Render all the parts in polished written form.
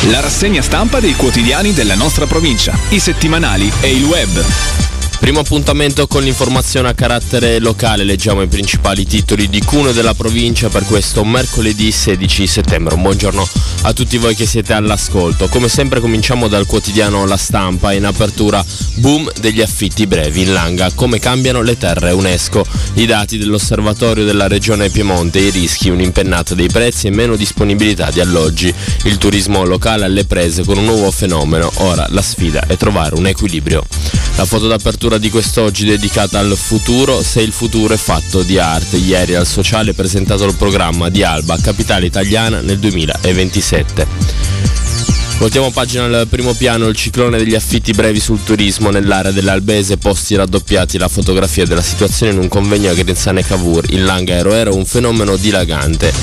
La rassegna stampa dei quotidiani della nostra provincia, i settimanali e il web. Primo appuntamento con l'informazione a carattere locale, leggiamo i principali titoli di Cuneo e della provincia per questo mercoledì 16 settembre. Un buongiorno a tutti voi che siete all'ascolto. Come sempre cominciamo dal quotidiano La Stampa. In apertura, boom degli affitti brevi in Langa, come cambiano le terre UNESCO. I dati dell'osservatorio della regione Piemonte, i rischi, un'impennata dei prezzi e meno disponibilità di alloggi. Il turismo locale alle prese con un nuovo fenomeno, ora la sfida è trovare un equilibrio. La foto d'apertura di quest'oggi dedicata al futuro, se il futuro è fatto di arte. Ieri al Sociale è presentato il programma di Alba, capitale italiana nel 2027. Voltiamo pagina al primo piano, il ciclone degli affitti brevi sul turismo nell'area dell'Albese, posti raddoppiati, la fotografia della situazione in un convegno a Grenzane Cavour. In Langa Eroero un fenomeno dilagante,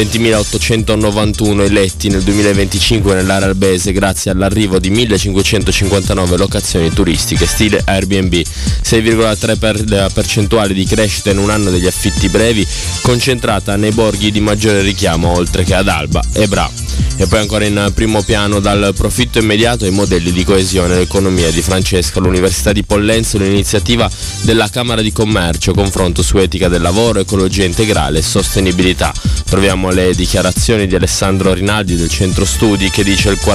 20.891 eletti nel 2025 nell'area albese grazie all'arrivo di 1.559 locazioni turistiche stile Airbnb, 6,3 per la percentuale di crescita in un anno degli affitti brevi concentrata nei borghi di maggiore richiamo oltre che ad Alba e Bra. E poi ancora in primo piano, dal profitto immediato ai modelli di coesione l'economia di Francesca, l'Università di Pollenzo, l'iniziativa della Camera di Commercio, confronto su etica del lavoro, ecologia integrale e sostenibilità. Troviamo le dichiarazioni di Alessandro Rinaldi del Centro Studi che dice il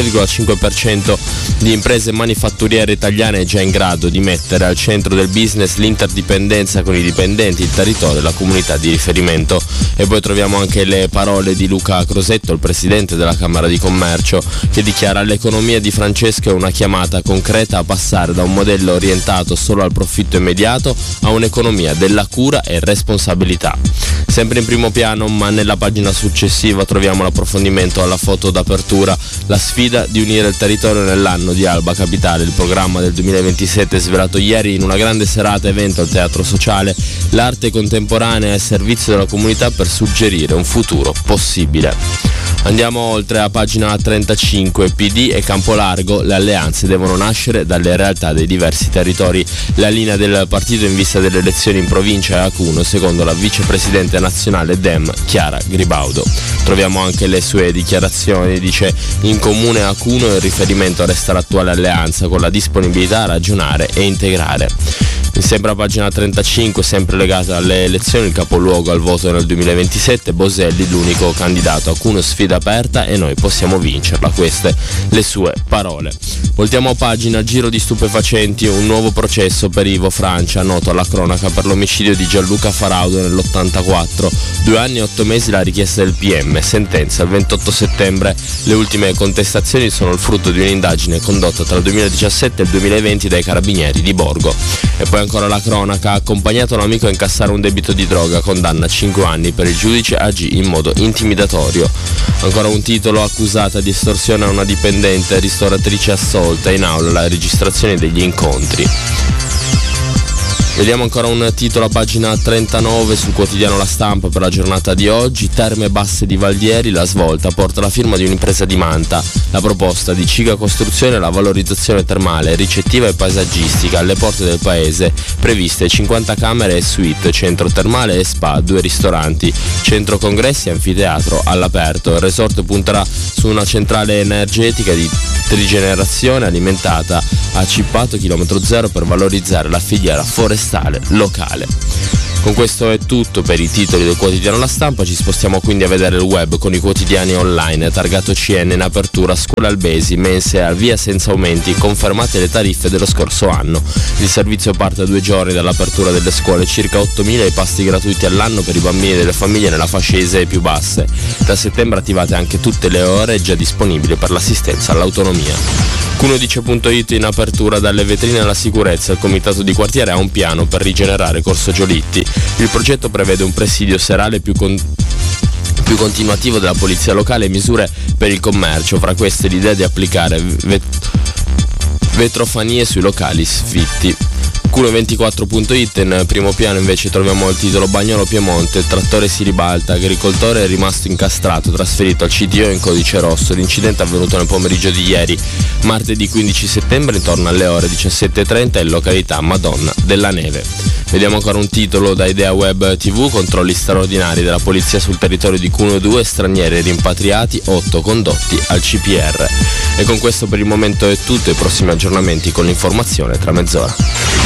43,5% di imprese manifatturiere italiane è già in grado di mettere al centro del business l'interdipendenza con i dipendenti, il territorio e la comunità di riferimento. E poi troviamo anche le parole di Luca Crosetto, il presidente della Camera di Commercio, che dichiara l'economia di Francesco è una chiamata concreta a passare da un modello orientato solo al profitto immediato a un'economia della cura e responsabilità. Sempre in primo piano, ma nella pagina successiva troviamo l'approfondimento alla foto d'apertura, la sfida di unire il territorio nell'anno di Alba Capitale. Il programma del 2027 svelato ieri in una grande serata evento al Teatro Sociale, l'arte contemporanea è a servizio della comunità per suggerire un futuro possibile. Andiamo oltre a pagina 35, PD e Campolargo, le alleanze devono nascere dalle realtà dei diversi territori. La linea del partito in vista delle elezioni in provincia e a Cuneo, secondo la vicepresidente nazionale Dem, Chiara Gribaudo. Troviamo anche le sue dichiarazioni, dice in comune a Cuneo il riferimento resta l'attuale alleanza con la disponibilità a ragionare e integrare. Sempre a pagina 35, sempre legata alle elezioni, il capoluogo al voto nel 2027, Boselli l'unico candidato, a Cuneo sfida aperta e noi possiamo vincerla, queste le sue parole. Voltiamo a pagina, giro di stupefacenti, un nuovo processo per Ivo Francia, noto alla cronaca per l'omicidio di Gianluca Faraudo nell'84, 2 anni e 8 mesi la richiesta del PM, sentenza il 28 settembre. Le ultime contestazioni sono il frutto di un'indagine condotta tra il 2017 e il 2020 dai carabinieri di Borgo. E poi ancora la cronaca, accompagnato un amico a incassare un debito di droga, condanna 5 anni per il giudice, agì in modo intimidatorio. Ancora un titolo, accusata di estorsione a una dipendente, ristoratrice assolta, in aula la registrazione degli incontri. Vediamo ancora un titolo a pagina 39 sul quotidiano La Stampa per la giornata di oggi. Terme Basse di Valdieri, la svolta porta la firma di un'impresa di Manta. La proposta di Ciga Costruzione, la valorizzazione termale, ricettiva e paesaggistica alle porte del paese. Previste 50 camere e suite, centro termale e spa, 2 ristoranti, centro congressi e anfiteatro all'aperto. Il resort punterà su una centrale energetica di trigenerazione alimentata a Cippato chilometro zero per valorizzare la filiera forestale locale. Con questo è tutto per i titoli del quotidiano La Stampa, ci spostiamo quindi a vedere il web con i quotidiani online. Targato CN in apertura, scuola Albesi, mense al via senza aumenti, confermate le tariffe dello scorso anno. Il servizio parte a 2 giorni dall'apertura delle scuole, circa 8.000 i pasti gratuiti all'anno per i bambini delle famiglie nella fascia ISEE più basse. Da settembre attivate anche tutte le ore già disponibili per l'assistenza all'autonomia. Cuneo.it in apertura, dalle vetrine alla sicurezza, il comitato di quartiere ha un piano per rigenerare Corso Giolitti. Il progetto prevede un presidio serale più continuativo della polizia locale e misure per il commercio, fra queste l'idea di applicare vetrofanie sui locali sfitti. Cuneo24.it in primo piano invece troviamo il titolo Bagnolo Piemonte, il trattore si ribalta, agricoltore è rimasto incastrato, trasferito al CTO in codice rosso. L'incidente è avvenuto nel pomeriggio di ieri, martedì 15 settembre, intorno alle ore 17.30 in località Madonna della Neve. Vediamo ancora un titolo da Idea Web TV: controlli straordinari della polizia sul territorio di Cuneo 2, stranieri rimpatriati, 8 condotti al CPR. E con questo per il momento è tutto, i prossimi aggiornamenti con l'informazione tra mezz'ora.